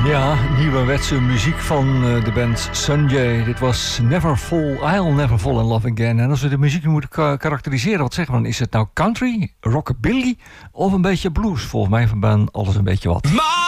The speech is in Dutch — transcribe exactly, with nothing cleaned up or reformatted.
Ja, nieuwerwetse muziek van uh, de band Sunjay. Dit was Never Fall, I'll Never Fall in Love Again. En als we de muziek nu moeten ka- karakteriseren, wat zeggen we dan? Is het nou country, rockabilly of een beetje blues? Volgens mij van alles een beetje wat.